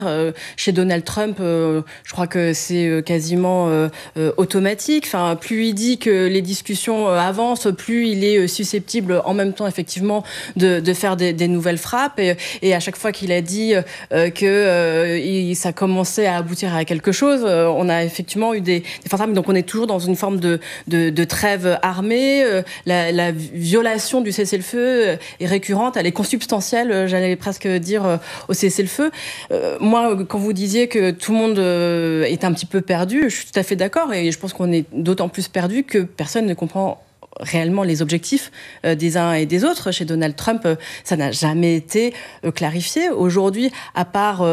Chez Donald Trump, je crois que c'est quasiment automatique. Enfin, plus il dit que les discussions avancent, plus il est susceptible en même temps effectivement de faire des nouvelles frappes. Et à chaque fois qu'il a dit que ça commençait à aboutir à quelque chose, on a effectivement eu des fantasmes. Donc on est toujours dans une forme de trêve armée. La violation du cessez-le-feu est récurrente, elle est consubstantielle, j'allais presque dire, au cessez-le-feu. Moi, quand vous disiez que tout le monde est un petit peu perdu, je suis tout à fait d'accord, et je pense qu'on est d'autant plus perdu que personne ne comprend réellement les objectifs des uns et des autres. Chez Donald Trump, ça n'a jamais été clarifié. Aujourd'hui, à part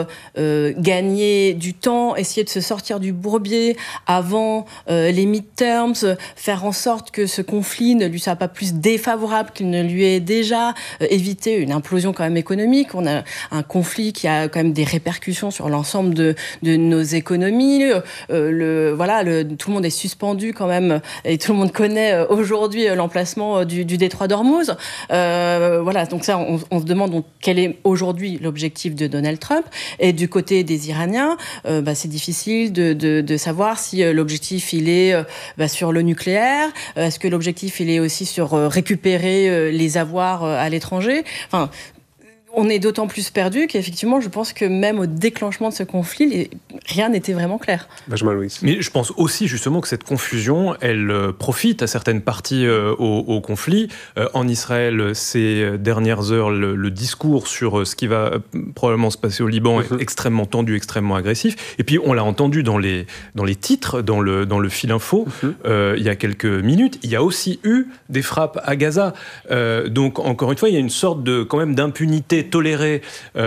gagner du temps, essayer de se sortir du bourbier avant les midterms, faire en sorte que ce conflit ne lui soit pas plus défavorable qu'il ne lui est déjà, éviter une implosion quand même économique. On a un conflit qui a quand même des répercussions sur l'ensemble de nos économies. Tout le monde est suspendu quand même, et tout le monde connaît aujourd'hui l'emplacement du détroit d'Ormuz. Donc ça, on se demande donc quel est aujourd'hui l'objectif de Donald Trump. Et du côté des Iraniens, c'est difficile de savoir si l'objectif il est sur le nucléaire. Est-ce que l'objectif il est aussi sur récupérer les avoirs à l'étranger. Enfin, on est d'autant plus perdu qu'effectivement, je pense que même au déclenchement de ce conflit, rien n'était vraiment clair. Benjamin Louis. Mais je pense aussi justement que cette confusion, elle profite à certaines parties au conflit. En Israël, ces dernières heures, le discours sur ce qui va probablement se passer au Liban est extrêmement tendu, extrêmement agressif. Et puis, on l'a entendu dans les titres, dans le fil info, il y a quelques minutes. Il y a aussi eu des frappes à Gaza. Donc, encore une fois, il y a une sorte quand même d'impunité tolérée,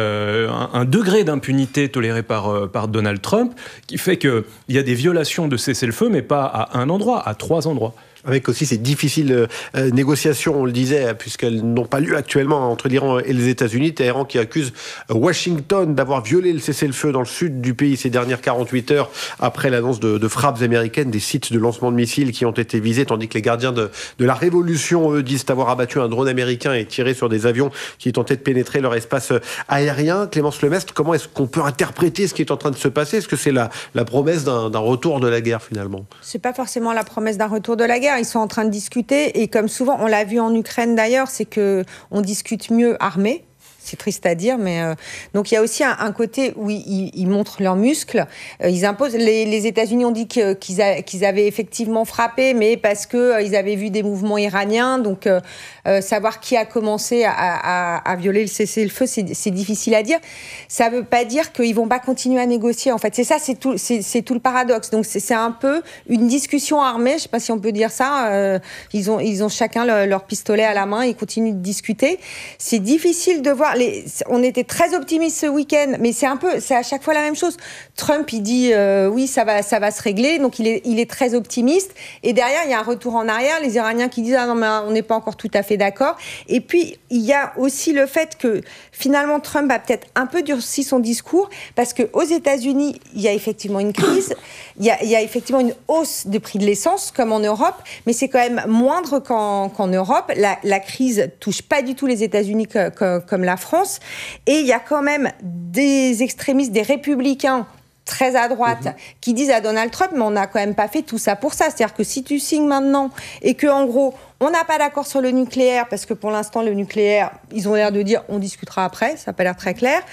un degré d'impunité toléré par Donald Trump, qui fait qu'il y a des violations de cessez-le-feu, mais pas à un endroit, à 3 endroits. Avec aussi ces difficiles négociations, on le disait, puisqu'elles n'ont pas lieu actuellement entre l'Iran et les États-Unis. Téhéran qui accuse Washington d'avoir violé le cessez-le-feu dans le sud du pays ces dernières 48 heures après l'annonce de frappes américaines, des sites de lancement de missiles qui ont été visés, tandis que les gardiens de la révolution, eux, disent avoir abattu un drone américain et tiré sur des avions qui tentaient de pénétrer leur espace aérien. Clémence Lemestre, comment est-ce qu'on peut interpréter ce qui est en train de se passer ? Est-ce que c'est la promesse d'un retour de la guerre, finalement ? C'est pas forcément la promesse d'un retour de la guerre. Ils sont en train de discuter, et comme souvent, on l'a vu en Ukraine d'ailleurs, c'est qu'on discute mieux armés. C'est triste à dire, mais donc il y a aussi un côté où ils montrent leurs muscles. Ils imposent. Les États-Unis ont dit qu'ils avaient effectivement frappé, mais parce que ils avaient vu des mouvements iraniens. Donc savoir qui a commencé à violer le cessez-le-feu, c'est difficile à dire. Ça veut pas dire qu'ils vont pas continuer à négocier. En fait, c'est ça, c'est tout le paradoxe. Donc c'est un peu une discussion armée. Je sais pas si on peut dire ça. Ils ont chacun leur pistolet à la main. Ils continuent de discuter. C'est difficile de voir. On était très optimistes ce week-end, mais c'est à chaque fois la même chose. Trump, il dit oui, ça va se régler, donc il est très optimiste. Et derrière, il y a un retour en arrière. Les Iraniens qui disent non, mais on n'est pas encore tout à fait d'accord. Et puis il y a aussi le fait que finalement Trump a peut-être un peu durci son discours, parce que aux États-Unis, il y a effectivement une crise, il y a effectivement une hausse du prix de l'essence comme en Europe, mais c'est quand même moindre qu'en Europe. La crise touche pas du tout les États-Unis comme la France, et il y a quand même des extrémistes, des républicains très à droite, qui disent à Donald Trump, mais on n'a quand même pas fait tout ça pour ça. C'est-à-dire que si tu signes maintenant et que, en gros, on n'a pas d'accord sur le nucléaire, parce que pour l'instant, le nucléaire, ils ont l'air de dire, on discutera après, ça n'a pas l'air très clair.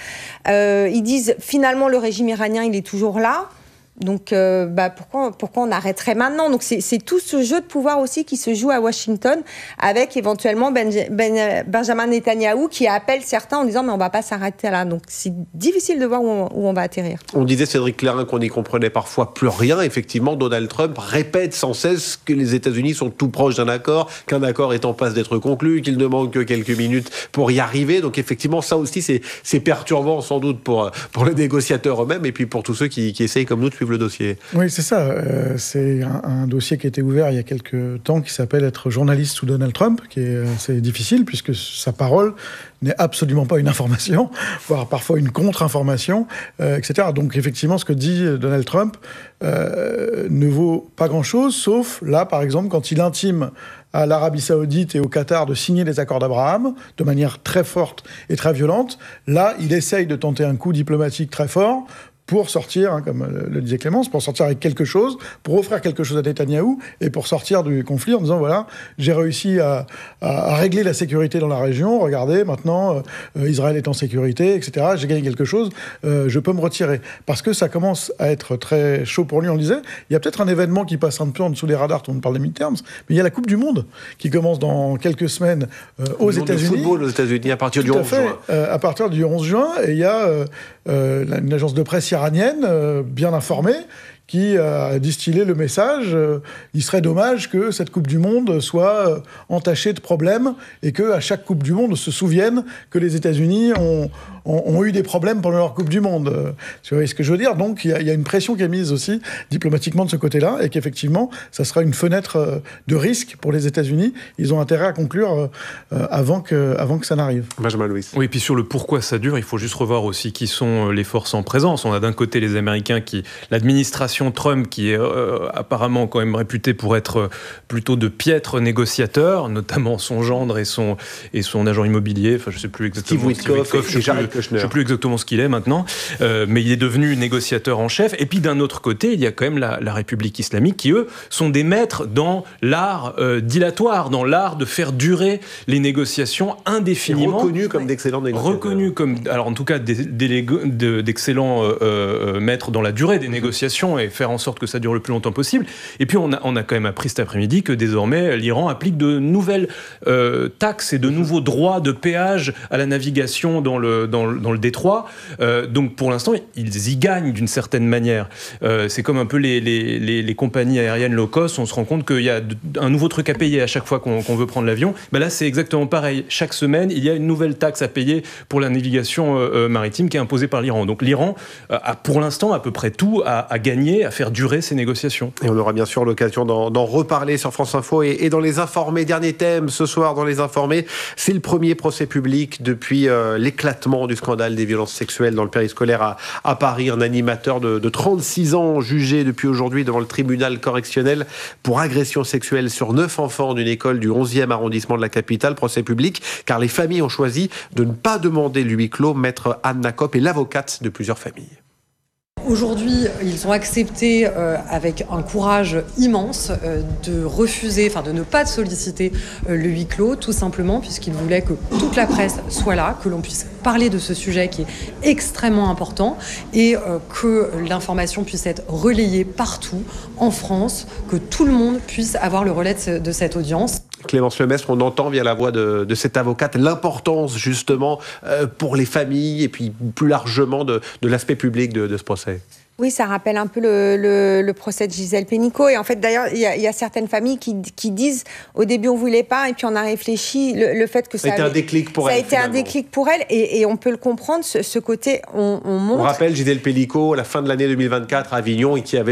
Ils disent, finalement, le régime iranien, il est toujours là. Donc, pourquoi on arrêterait maintenant ? Donc, c'est tout ce jeu de pouvoir aussi qui se joue à Washington, avec éventuellement Benjamin Netanyahou qui appelle certains en disant « mais on ne va pas s'arrêter là ». Donc, c'est difficile de voir où on va atterrir. On disait, Cédric Clarin, qu'on n'y comprenait parfois plus rien. Effectivement, Donald Trump répète sans cesse que les États-Unis sont tout proches d'un accord, qu'un accord est en passe d'être conclu, qu'il ne manque que quelques minutes pour y arriver. Donc, effectivement, ça aussi, c'est perturbant sans doute pour les négociateurs eux-mêmes, et puis pour tous ceux qui essayent comme nous de suivre le dossier. Oui, c'est ça. C'est un dossier qui a été ouvert il y a quelques temps qui s'appelle « Être journaliste sous Donald Trump », qui est assez difficile puisque sa parole n'est absolument pas une information, voire parfois une contre-information, etc. Donc effectivement, ce que dit Donald Trump ne vaut pas grand-chose, sauf là, par exemple, quand il intime à l'Arabie Saoudite et au Qatar de signer les accords d'Abraham de manière très forte et très violente. Là, il essaye de tenter un coup diplomatique très fort pour sortir, comme le disait Clémence, pour sortir avec quelque chose, pour offrir quelque chose à Netanyahou et pour sortir du conflit en disant voilà, j'ai réussi à régler la sécurité dans la région, regardez, maintenant Israël est en sécurité, etc. J'ai gagné quelque chose, je peux me retirer. Parce que ça commence à être très chaud pour lui, on le disait. Il y a peut-être un événement qui passe un peu en dessous des radars, tout le monde parle des midterms, mais il y a la Coupe du Monde qui commence dans quelques semaines aux États-Unis. Le football aux États-Unis à partir du 11 juin. À partir du 11 juin, et il y a une agence de presse iranienne, bien informée, qui a distillé le message il serait dommage que cette Coupe du Monde soit entachée de problèmes et qu'à chaque Coupe du Monde, on se souvienne que les États-Unis ont eu des problèmes pendant leur Coupe du Monde. Vous voyez ce que je veux dire ? Donc, il y a une pression qui est mise aussi diplomatiquement de ce côté-là et qu'effectivement, ça sera une fenêtre de risque pour les États-Unis. Ils ont intérêt à conclure avant que ça n'arrive. Benjamin Louis. Oui, et puis sur le pourquoi ça dure, il faut juste revoir aussi qui sont les forces en présence. On a d'un côté les Américains l'administration Trump qui est apparemment quand même réputé pour être plutôt de piètres négociateurs, notamment son gendre et son agent immobilier. Enfin, je ne sais plus exactement. Steve Witkoff et Jared Kushner. Je ne sais plus exactement ce qu'il est maintenant, mais il est devenu négociateur en chef. Et puis d'un autre côté, il y a quand même la République islamique qui, eux, sont des maîtres dans l'art dilatoire, dans l'art de faire durer les négociations indéfiniment. Reconnus comme d'excellents négociateurs. Reconnus comme, alors en tout cas, d'excellents maîtres dans la durée des négociations et faire en sorte que ça dure le plus longtemps possible. Et puis on a quand même appris cet après-midi que désormais l'Iran applique de nouvelles taxes et de nouveaux droits de péage à la navigation dans le détroit. Donc pour l'instant, ils y gagnent d'une certaine manière. C'est comme un peu les compagnies aériennes low cost, on se rend compte qu'il y a un nouveau truc à payer à chaque fois qu'on veut prendre l'avion. Ben là, c'est exactement pareil. Chaque semaine, il y a une nouvelle taxe à payer pour la navigation maritime qui est imposée par l'Iran. Donc l'Iran a pour l'instant à peu près tout à gagner, à faire durer ces négociations. Et on aura bien sûr l'occasion d'en reparler sur France Info et dans Les Informés. Dernier thème ce soir dans Les Informés, c'est le premier procès public depuis l'éclatement du scandale des violences sexuelles dans le périscolaire à Paris. Un animateur de 36 ans jugé depuis aujourd'hui devant le tribunal correctionnel pour agression sexuelle sur 9 enfants d'une école du 11e arrondissement de la capitale. Procès public car les familles ont choisi de ne pas demander le huis clos. Maître Anne Nakop est l'avocate de plusieurs familles. Aujourd'hui, ils ont accepté avec un courage immense de refuser, de ne pas solliciter le huis clos, tout simplement puisqu'ils voulaient que toute la presse soit là, que l'on puisse parler de ce sujet qui est extrêmement important et que l'information puisse être relayée partout en France, que tout le monde puisse avoir le relais de cette audience. Clémence Lemestre, on entend via la voix de cette avocate l'importance justement pour les familles et puis plus largement de l'aspect public de ce procès. Oui, ça rappelle un peu le procès de Gisèle Pénicaud. Et en fait, d'ailleurs, il y a certaines familles qui disent au début on voulait pas, et puis on a réfléchi. Le fait que ça a été un déclic pour elle. Ça a été un déclic pour elle, et on peut le comprendre. Ce côté, on montre. On rappelle Gisèle Pénicaud à la fin de l'année 2024 à Avignon et qui avait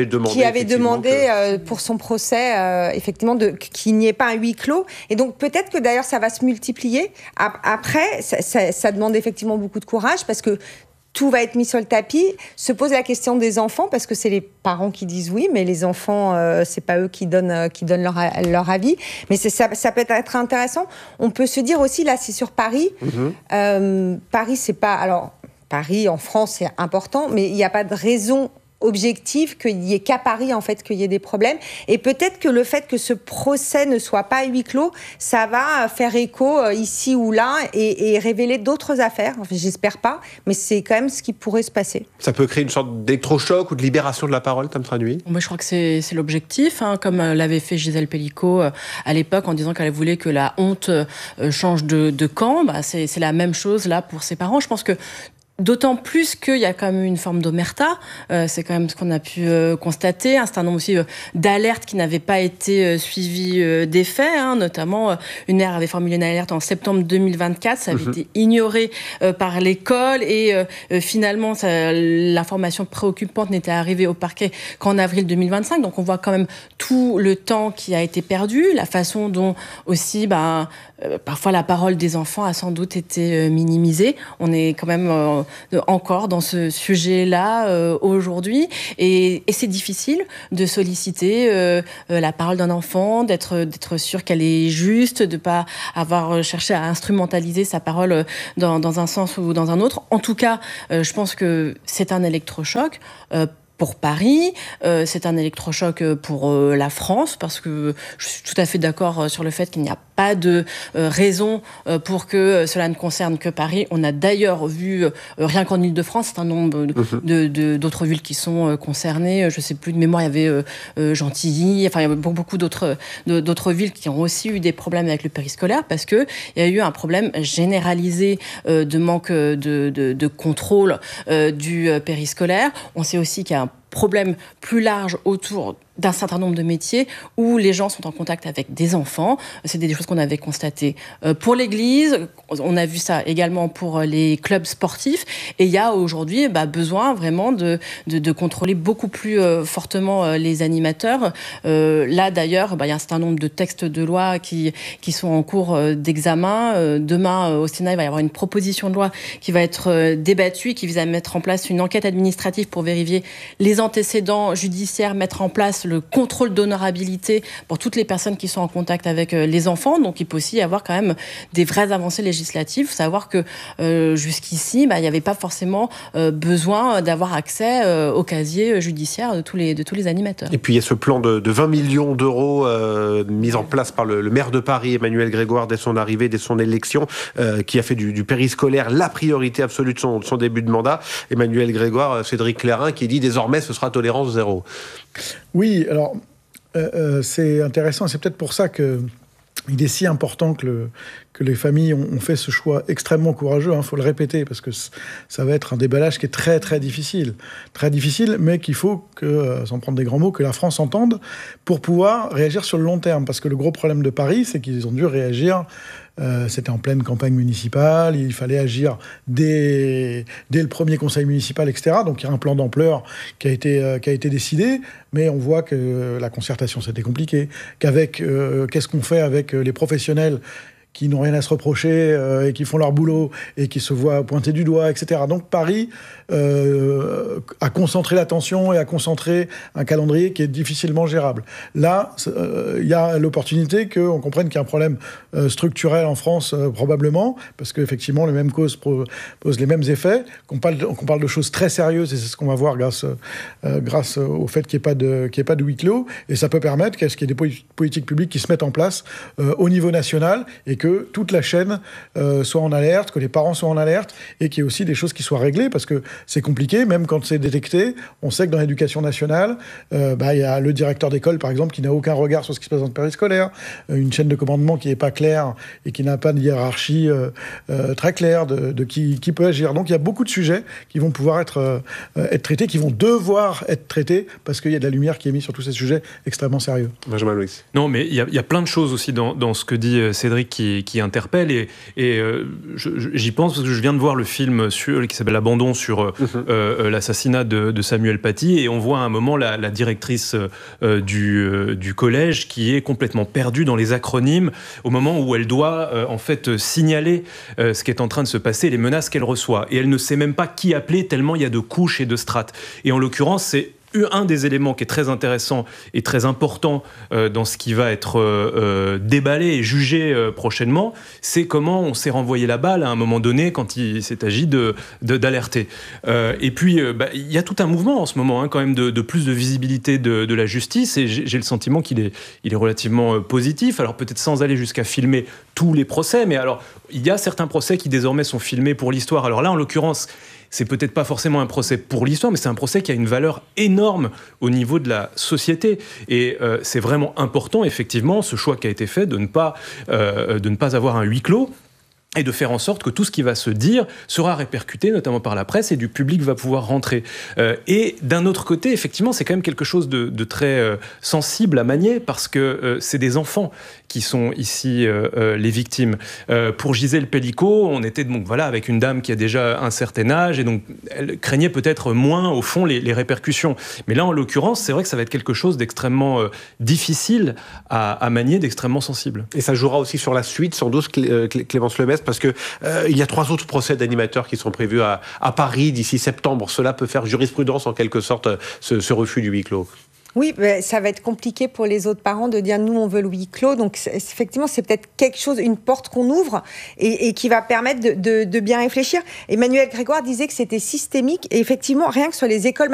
demandé pour son procès effectivement qu'il n'y ait pas un huis clos. Et donc peut-être que d'ailleurs ça va se multiplier. Après, ça demande effectivement beaucoup de courage parce que tout va être mis sur le tapis. Se pose la question des enfants, parce que c'est les parents qui disent oui, mais les enfants, c'est pas eux qui donnent leur avis. Mais ça peut être intéressant. On peut se dire aussi, là, c'est sur Paris. Paris, c'est pas... Alors, Paris, en France, c'est important, mais il n'y a pas de raison objectif qu'il n'y ait qu'à Paris, en fait, qu'il y ait des problèmes. Et peut-être que le fait que ce procès ne soit pas à huis clos, ça va faire écho ici ou là et révéler d'autres affaires. Enfin, j'espère pas, mais c'est quand même ce qui pourrait se passer. Ça peut créer une sorte d'électrochoc ou de libération de la parole, comme traduit ? Moi, je crois que c'est l'objectif, comme l'avait fait Gisèle Pénicaud à l'époque en disant qu'elle voulait que la honte change de camp. C'est la même chose là pour ses parents. Je pense que d'autant plus qu'il y a quand même une forme d'omerta, c'est quand même ce qu'on a pu constater, un certain nombre aussi d'alertes qui n'avaient pas été suivies des faits, notamment une mère avait formulé une alerte en septembre 2024, ça avait été ignoré par l'école et finalement l'information préoccupante n'était arrivée au parquet qu'en avril 2025, donc on voit quand même tout le temps qui a été perdu, la façon dont aussi parfois la parole des enfants a sans doute été minimisée, on est quand même encore dans ce sujet-là aujourd'hui. Et c'est difficile de solliciter la parole d'un enfant, d'être sûr qu'elle est juste, de ne pas avoir cherché à instrumentaliser sa parole dans un sens ou dans un autre. En tout cas, je pense que c'est un électrochoc. Pour Paris, c'est un électrochoc pour la France, parce que je suis tout à fait d'accord sur le fait qu'il n'y a pas de raison pour que cela ne concerne que Paris. On a d'ailleurs vu, rien qu'en Ile-de-France, un nombre d'autres villes qui sont concernées. Je ne sais plus de mémoire, il y avait Gentilly, enfin il y avait beaucoup d'autres villes qui ont aussi eu des problèmes avec le périscolaire, parce qu'il y a eu un problème généralisé de manque de contrôle du périscolaire. On sait aussi qu'il y a un problème plus large autour d'un certain nombre de métiers où les gens sont en contact avec des enfants. C'est des choses qu'on avait constatées pour l'Église. On a vu ça également pour les clubs sportifs. Et il y a aujourd'hui besoin vraiment de contrôler beaucoup plus fortement les animateurs. Là, d'ailleurs, il y a un certain nombre de textes de loi qui sont en cours d'examen. Demain, au Sénat, il va y avoir une proposition de loi qui va être débattue, qui vise à mettre en place une enquête administrative pour vérifier les antécédents judiciaires, mettre en place le contrôle d'honorabilité pour toutes les personnes qui sont en contact avec les enfants. Donc, il peut aussi y avoir quand même des vraies avancées législatives. Il faut savoir que jusqu'ici, il n'y avait pas forcément besoin d'avoir accès au casier judiciaire de tous les animateurs. Et puis, il y a ce plan de 20 millions d'euros mis en place par le maire de Paris, Emmanuel Grégoire, dès son arrivée, dès son élection, qui a fait du périscolaire la priorité absolue de son début de mandat. Emmanuel Grégoire, Cédric Clairin, qui dit désormais ce sera tolérance zéro. Oui, alors c'est intéressant, c'est peut-être pour ça qu'il est si important que les familles ont fait ce choix extrêmement courageux, faut le répéter, parce que ça va être un déballage qui est très très difficile, mais qu'il faut que, sans prendre des grands mots, que la France entende pour pouvoir réagir sur le long terme, parce que le gros problème de Paris, c'est qu'ils ont dû réagir. C'était en pleine campagne municipale, il fallait agir dès le premier conseil municipal, etc. Donc il y a un plan d'ampleur qui a été décidé, mais on voit que la concertation c'était compliqué, qu'avec qu'est-ce qu'on fait avec les professionnels qui n'ont rien à se reprocher et qui font leur boulot et qui se voient pointer du doigt, etc. Donc Paris a concentré l'attention et a concentré un calendrier qui est difficilement gérable. Là, il y a l'opportunité qu'on comprenne qu'il y a un problème structurel en France, probablement, parce qu'effectivement, les mêmes causes posent les mêmes effets, qu'on parle de choses très sérieuses, et c'est ce qu'on va voir grâce au fait qu'il n'y ait pas de huis clos, et ça peut permettre qu'il y ait des politiques publiques qui se mettent en place au niveau national, et que toute la chaîne soit en alerte, que les parents soient en alerte, et qu'il y ait aussi des choses qui soient réglées, parce que c'est compliqué, même quand c'est détecté. On sait que dans l'éducation nationale, il y a le directeur d'école, par exemple, qui n'a aucun regard sur ce qui se passe dans le périscolaire, une chaîne de commandement qui n'est pas claire et qui n'a pas de hiérarchie très claire de qui peut agir. Donc il y a beaucoup de sujets qui vont pouvoir être traités, qui vont devoir être traités, parce qu'il y a de la lumière qui est mise sur tous ces sujets extrêmement sérieux. Benjamin Louis. Non, mais il y a plein de choses aussi dans ce que dit Cédric qui interpelle, et j'y pense parce que je viens de voir le film qui s'appelle L'Abandon sur l'assassinat de Samuel Paty, et on voit à un moment la directrice du collège qui est complètement perdue dans les acronymes au moment où elle doit en fait signaler ce qui est en train de se passer, les menaces qu'elle reçoit, et elle ne sait même pas qui appeler tellement il y a de couches et de strates. Et en l'occurrence, c'est un des éléments qui est très intéressant et très important dans ce qui va être déballé et jugé prochainement, c'est comment on s'est renvoyé la balle à un moment donné quand il s'est agi d'alerter. Et puis, il y a tout un mouvement en ce moment, quand même, de plus de visibilité de la justice, et j'ai le sentiment qu'il est relativement positif. Alors peut-être sans aller jusqu'à filmer tous les procès, mais alors il y a certains procès qui désormais sont filmés pour l'histoire. Alors là, en l'occurrence, c'est peut-être pas forcément un procès pour l'histoire, mais c'est un procès qui a une valeur énorme au niveau de la société. Et c'est vraiment important, effectivement, ce choix qui a été fait de ne pas avoir un huis clos, et de faire en sorte que tout ce qui va se dire sera répercuté, notamment par la presse, et du public va pouvoir rentrer. Et d'un autre côté, effectivement, c'est quand même quelque chose de très sensible à manier, parce que c'est des enfants qui sont ici les victimes. Pour Gisèle Pelicot, on était donc avec une dame qui a déjà un certain âge, et donc elle craignait peut-être moins au fond les répercussions. Mais là, en l'occurrence, c'est vrai que ça va être quelque chose d'extrêmement difficile à manier, d'extrêmement sensible. Et ça jouera aussi sur la suite, sans doute, Clémence Lemestre, Angeles, parce que il y a 3 autres procès d'animateurs qui sont prévus à Paris d'ici septembre. Cela peut faire jurisprudence en quelque sorte, ce refus du huis clos. Oui, ça va être compliqué pour les autres parents de dire nous on veut le huis clos. Donc effectivement, c'est peut-être quelque chose, une porte qu'on ouvre et qui va permettre de bien réfléchir. Emmanuel Grégoire disait que c'était systémique et effectivement, rien que sur les écoles